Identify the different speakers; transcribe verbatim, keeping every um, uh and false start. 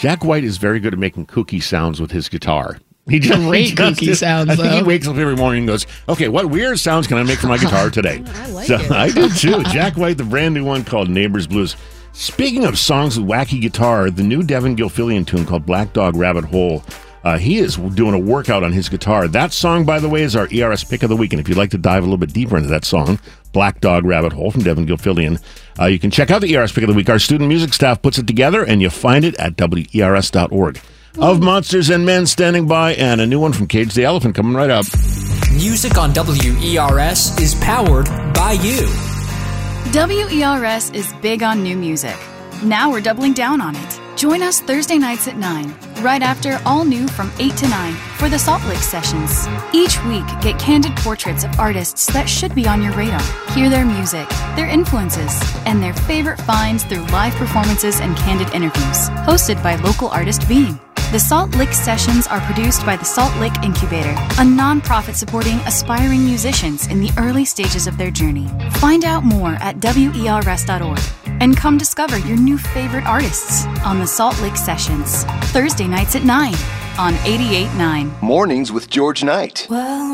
Speaker 1: Jack White is very good at making kooky sounds with his guitar. He just,
Speaker 2: Great
Speaker 1: he just
Speaker 2: kooky
Speaker 1: is,
Speaker 2: sounds,
Speaker 1: I think
Speaker 2: though.
Speaker 1: he wakes up every morning and goes, okay, what weird sounds can I make for my guitar today?
Speaker 3: I like
Speaker 1: so
Speaker 3: it.
Speaker 1: I do too. Jack White, the brand new one called Neighbors Blues. Speaking of songs with wacky guitar, the new Devin Gilfillian tune called Black Dog Rabbit Hole, uh, he is doing a workout on his guitar. That song, by the way, is our E R S pick of the week. And if you'd like to dive a little bit deeper into that song, Black Dog Rabbit Hole from Devin Gilfillian, uh, you can check out the E R S pick of the week. Our student music staff puts it together, and you find it at W E R S dot org. Of Monsters and Men standing by, and a new one from Cage the Elephant coming right up.
Speaker 4: Music on W E R S is powered by you.
Speaker 5: W E R S is big on new music. Now we're doubling down on it. Join us Thursday nights at nine, right after All New from eight to nine for the Salt Lake Sessions. Each week, get candid portraits of artists that should be on your radar. Hear their music, their influences, and their favorite finds through live performances and candid interviews. Hosted by local artist Beam. The Salt Lake Sessions are produced by the Salt Lake Incubator, a nonprofit supporting aspiring musicians in the early stages of their journey. Find out more at W E R S dot org and come discover your new favorite artists on the Salt Lake Sessions, Thursday nights at nine on eighty-eight point nine.
Speaker 6: Mornings with George Knight.
Speaker 7: Well,